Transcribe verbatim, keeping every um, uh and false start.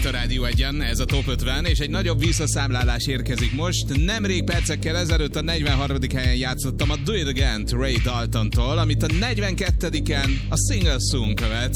a Rádió Egyen, ez a Top ötven, és egy nagyobb visszaszámlálás érkezik most. Nemrég percekkel ezelőtt a negyvenharmadik helyen játszottam a Do It Again-t Ray Daltontól, amit a negyvenkettediken a Single Soon követ.